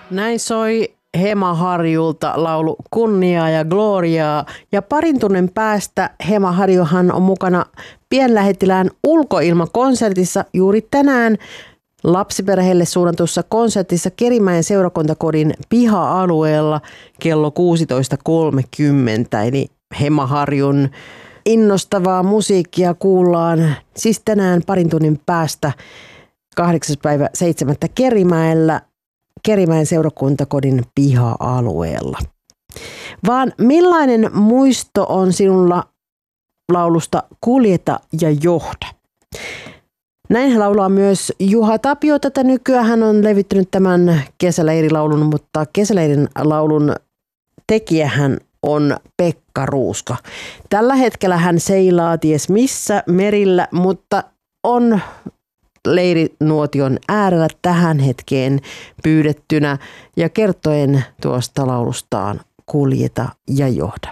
Näin soi Hema Harjulta laulu Kunniaa ja Gloriaa. Ja parin tunnin päästä Hema Harjuhan on mukana Pienlähettilään ulkoilmakonsertissa juuri tänään lapsiperheille suunnatussa konsertissa Kerimäen seurakuntakodin piha-alueella kello 16.30. Eli Hema Harjun innostavaa musiikkia kuullaan siis tänään parin tunnin päästä 8.7. Kerimäellä. Kerimäen seurakuntakodin piha-alueella. Vaan millainen muisto on sinulla laulusta Kuljeta ja johda? Näin laulaa myös Juha Tapio tätä nykyään. Hän on levittänyt tämän kesäleirilaulun, mutta kesäleirin laulun tekijähän on Pekka Ruuska. Tällä hetkellä hän seilaa ties missä merillä, mutta on leirinuotion äärellä tähän hetkeen pyydettynä ja kertoen tuosta laulustaan Kuljeta ja johda.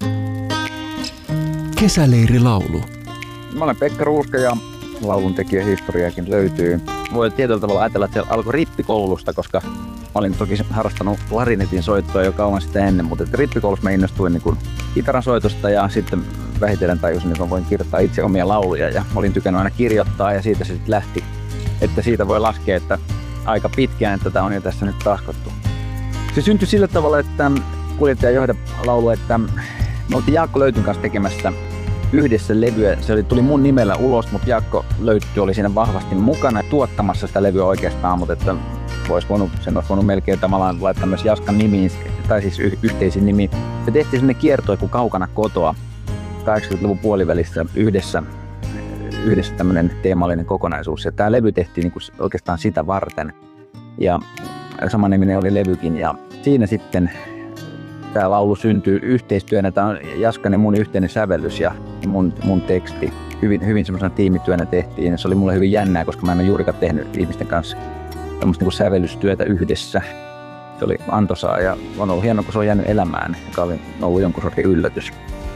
Kesäleirilaulu. Mä olen Pekka Ruuska ja laulun tekijähistoriakin löytyy. Voi tietyllä tavalla ajatella, että se alkoi rippikoulusta, koska mä olin toki harrastanut klarinetin soittoa jo kauan sitä ennen, mutta rippikoulussa mä innostuin niin kitaran soitosta ja sitten vähitellen tajusin, että mä voin kirjoittaa itse omia lauluja ja mä olin tykännyt aina kirjoittaa ja siitä se sitten lähti. Että siitä voi laskea, että aika pitkään tätä on jo tässä nyt tahkottu. Se syntyi sillä tavalla, että Kuljeta ja johda laulu, että me oltiin Jaakko Löytyn kanssa tekemässä yhdessä levyä. Se tuli mun nimellä ulos, mutta Jaakko Löytty oli siinä vahvasti mukana tuottamassa sitä levyä oikeastaan, mutta että sen olisi voinut melkein tavallaan laittaa myös Jaskan nimiin, tai siis yhteisin nimi. Me tehtiin sellainen kiertue kuin Kaukana kotoa 80-luvun puolivälissä yhdessä tämmöinen teemallinen kokonaisuus. Ja tämä levy tehtiin niin kuin oikeastaan sitä varten. Ja samanniminen oli levykin. Ja siinä sitten tämä laulu syntyy yhteistyönä. Tämä on Jaskan ja mun yhteinen sävellys ja mun teksti. Hyvin semmoisena tiimityönä tehtiin. Se oli mulle hyvin jännää, koska mä en ole juurikaan tehnyt ihmisten kanssa tämmöistä niin sävellystyötä yhdessä. Se oli antoisaa ja on ollut hienoa, kun se on jäänyt elämään, joka oli ollut jonkun sortin yllätys.